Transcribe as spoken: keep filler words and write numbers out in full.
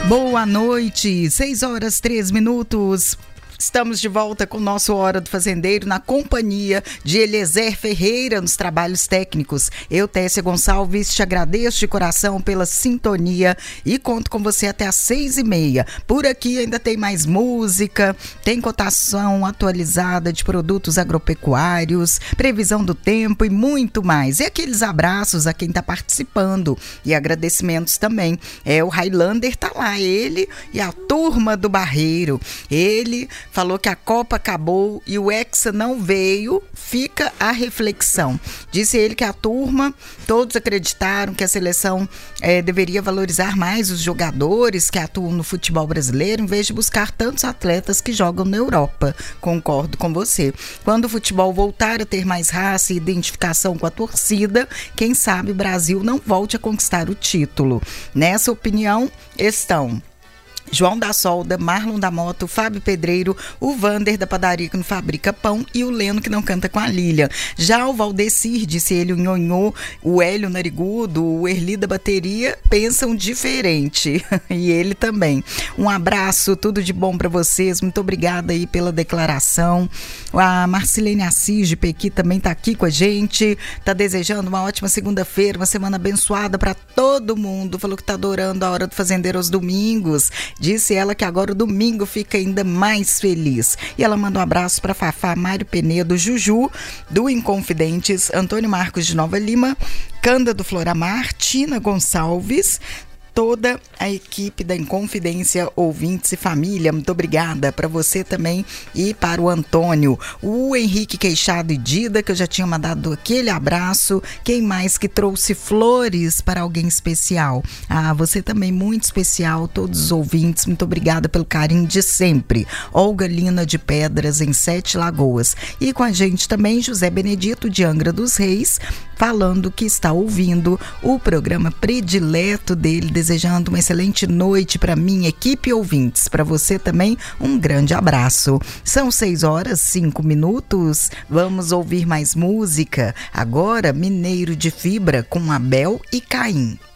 Boa noite, seis horas, três minutos. Estamos de volta com o nosso Hora do Fazendeiro na companhia de Eliezer Ferreira nos trabalhos técnicos. Eu, Tessia Gonçalves, te agradeço de coração pela sintonia e conto com você até às seis e meia. Por aqui ainda tem mais música, tem cotação atualizada de produtos agropecuários, previsão do tempo e muito mais. E aqueles abraços a quem está participando e agradecimentos também. É, o Highlander tá lá, ele e a turma do Barreiro. Ele falou que a Copa acabou e o Hexa não veio, fica a reflexão. Disse ele que a turma, todos acreditaram que a seleção é, deveria valorizar mais os jogadores que atuam no futebol brasileiro, em vez de buscar tantos atletas que jogam na Europa. Concordo com você. Quando o futebol voltar a ter mais raça e identificação com a torcida, quem sabe o Brasil não volte a conquistar o título. Nessa opinião estão João da Solda, Marlon da Moto, Fábio Pedreiro, o Vander da padaria que não fabrica pão e o Leno que não canta com a Lília. Já o Valdecir, disse ele, o Nhonhô, o Hélio Narigudo, o Erli da bateria pensam diferente. E ele também. Um abraço, tudo de bom para vocês. Muito obrigada aí pela declaração. A Marcilene Assis de Pequi também tá aqui com a gente. Tá desejando uma ótima segunda-feira, uma semana abençoada para todo mundo. Falou que tá adorando a Hora do Fazendeiro aos domingos. Disse ela que agora o domingo fica ainda mais feliz. E ela manda um abraço para Fafá, Mário Penedo, Juju, do Inconfidentes, Antônio Marcos de Nova Lima, Canda do Floramar, Tina Gonçalves, toda a equipe da Inconfidência, ouvintes e família. Muito obrigada para você também e para o Antônio, o Henrique Queixado e Dida, que eu já tinha mandado aquele abraço. Quem mais que trouxe flores para alguém especial? Ah, você também muito especial, todos os ouvintes, muito obrigada pelo carinho de sempre. Olga Lina de Pedras, em Sete Lagoas. E com a gente também José Benedito de Angra dos Reis, falando que está ouvindo o programa predileto dele, desejando uma excelente noite para minha equipe e ouvintes. Para você também, um grande abraço. São seis horas, cinco minutos. Vamos ouvir mais música. Agora, Mineiro de Fibra com Abel e Caim.